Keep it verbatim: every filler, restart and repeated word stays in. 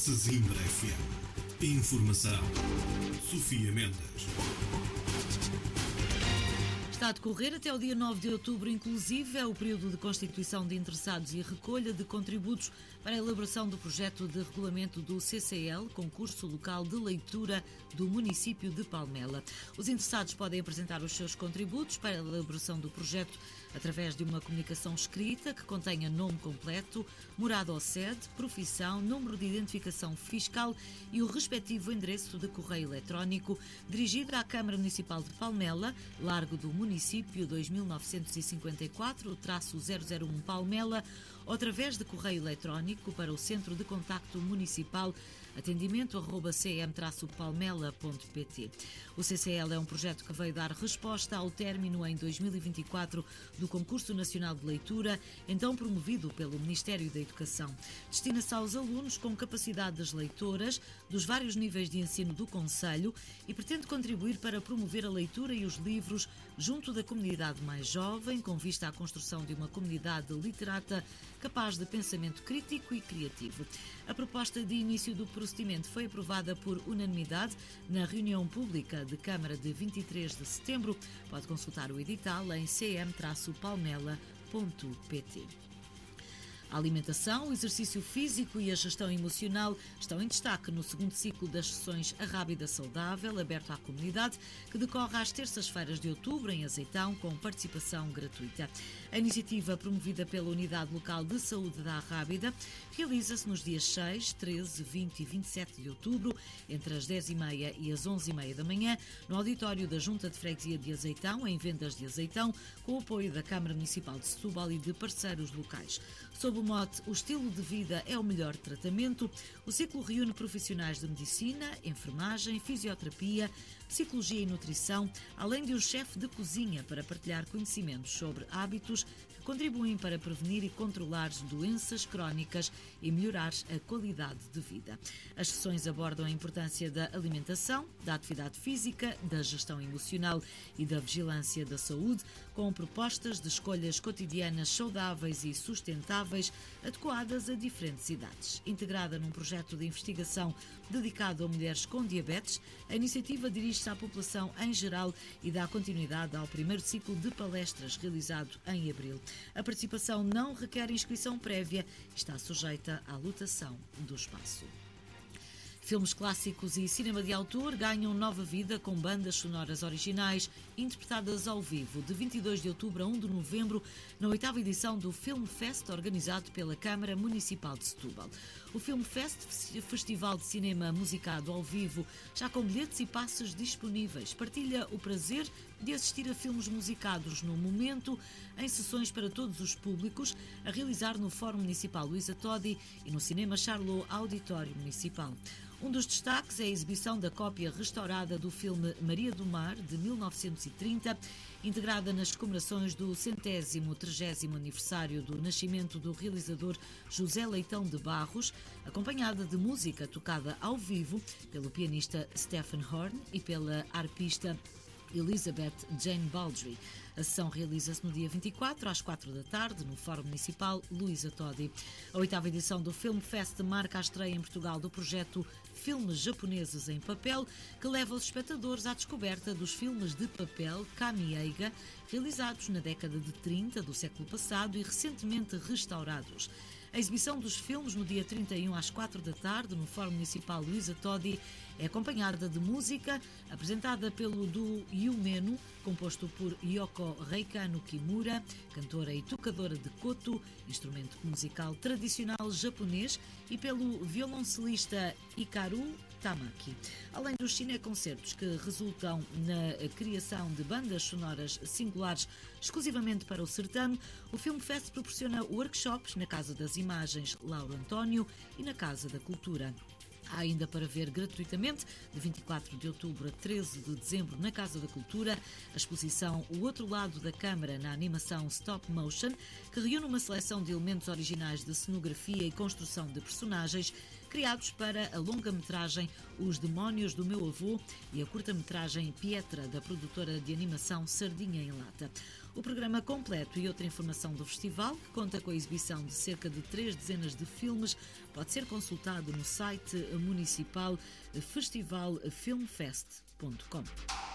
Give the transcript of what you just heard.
Sesimbra F M. Informação. Sofia Mendes. Está a decorrer até o dia nove de outubro, inclusive, é o período de constituição de interessados e recolha de contributos para a elaboração do projeto de regulamento do C C L, Concurso Local de Leitura do município de Palmela. Os interessados podem apresentar os seus contributos para a elaboração do projeto através de uma comunicação escrita que contenha nome completo, morada ou sede, profissão, número de identificação fiscal e o respectivo endereço de correio eletrónico, dirigido à Câmara Municipal de Palmela, Largo do Município dois mil novecentos e cinquenta e quatro, traço zero zero um Palmela, ou através de correio eletrónico para o Centro de Contacto Municipal, atendimento arroba c m traço palmela ponto p t. O C C L é um projeto que veio dar resposta ao término em dois mil e vinte e quatro do Concurso Nacional de Leitura, então promovido pelo Ministério da Educação. Destina-se aos alunos com capacidades leitoras dos vários níveis de ensino do Concelho e pretende contribuir para promover a leitura e os livros junto da comunidade mais jovem, com vista à construção de uma comunidade literata capaz de pensamento crítico e criativo. A proposta de início do procedimento foi aprovada por unanimidade na reunião pública de Câmara de vinte e três de setembro. Pode consultar o edital em c m traço palmela ponto p t. A alimentação, o exercício físico e a gestão emocional estão em destaque no segundo ciclo das sessões A Rábida Saudável, aberto à comunidade, que decorre às terças-feiras de outubro em Azeitão, com participação gratuita. A iniciativa, promovida pela Unidade Local de Saúde da Rábida, realiza-se nos dias seis, treze, vinte e vinte e sete de outubro, entre as dez e meia e as onze e meia da manhã, no auditório da Junta de Freguesia de Azeitão, em Vendas de Azeitão, com o apoio da Câmara Municipal de Setúbal e de parceiros locais. Sob o mote "O estilo de vida é o melhor tratamento", o ciclo reúne profissionais de medicina, enfermagem, fisioterapia, psicologia e nutrição, além de um chefe de cozinha para partilhar conhecimentos sobre hábitos que contribuem para prevenir e controlar doenças crónicas e melhorar a qualidade de vida. As sessões abordam a importância da alimentação, da atividade física, da gestão emocional e da vigilância da saúde, com propostas de escolhas cotidianas saudáveis e sustentáveis adequadas a diferentes idades. Integrada num projeto de investigação dedicado a mulheres com diabetes, a iniciativa dirige-se à população em geral e dá continuidade ao primeiro ciclo de palestras realizado em abril. A participação não requer inscrição prévia e está sujeita à lotação do espaço. Filmes clássicos e cinema de autor ganham nova vida com bandas sonoras originais interpretadas ao vivo, de vinte e dois de outubro a um de novembro, na oitava edição do Film Fest, organizado pela Câmara Municipal de Setúbal. O Film Fest, festival de cinema musicado ao vivo, já com bilhetes e passes disponíveis, partilha o prazer de assistir a filmes musicados no momento, em sessões para todos os públicos, a realizar no Fórum Municipal Luísa Todi e no Cinema Charlot Auditório Municipal. Um dos destaques é a exibição da cópia restaurada do filme Maria do Mar, de mil novecentos e trinta, integrada nas comemorações do centésimo trigésimo aniversário do nascimento do realizador José Leitão de Barros, acompanhada de música tocada ao vivo pelo pianista Stephen Horn e pela arpista Elizabeth Jane Baldry. A sessão realiza-se no dia vinte e quatro, às quatro da tarde, no Fórum Municipal Luísa Todi. A oitava edição do Film Fest marca a estreia em Portugal do projeto Filmes Japoneses em Papel, que leva os espectadores à descoberta dos filmes de papel Kamieiga, realizados na década de trinta do século passado e recentemente restaurados. A exibição dos filmes no dia trinta e um às quatro da tarde no Fórum Municipal Luísa Todi é acompanhada de música apresentada pelo duo Yumeno, composto por Yoko Reikano Kimura, cantora e tocadora de koto, instrumento musical tradicional japonês, e pelo violoncelista Hikaru Tamaki. Além dos cineconcertos que resultam na criação de bandas sonoras singulares exclusivamente para o certame, o Film Fest proporciona workshops na Casa das Imagens Lauro António e na Casa da Cultura. Há ainda para ver gratuitamente, de vinte e quatro de outubro a treze de dezembro, na Casa da Cultura, a exposição O Outro Lado da Câmara na animação Stop Motion, que reúne uma seleção de elementos originais de cenografia e construção de personagens criados para a longa-metragem Os Demónios do Meu Avô e a curta-metragem Pietra, da produtora de animação Sardinha em Lata. O programa completo e outra informação do festival, que conta com a exibição de cerca de três dezenas de filmes, pode ser consultado no site municipal festival filmfest ponto com.